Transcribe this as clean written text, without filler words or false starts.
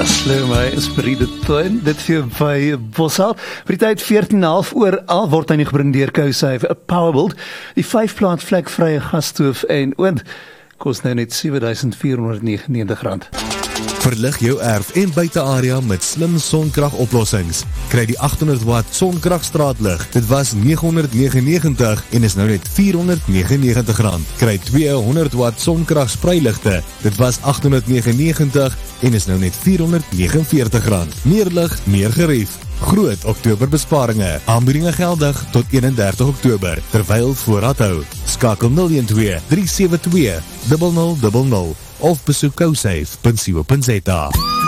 Slim, hy is Briede Tuin, dit vir by Boshart. Vir die tyd 14:30 oor al word hy nie gebring deur Kousafe, 'n Powerbuild, die 5-plaat vlekvrye gasstoof en oond, kos nou net R7,499. Verlig jou erf en buitearea met slim sonkragoplossings. Kry die 800 watt sonkragstraatlig. Dit was R999 en is nou net R499. Kry 2 100 watt sonkragspreiligte. Dit was R899 en is nou net R449. Meer lig, meer gerief. Groot Oktoberbesparinge. Aanbiedinge geldig tot 31 Oktober, terwyl voorraad hou. Skakel 012 372 0000 of besoek kousafe.co.za.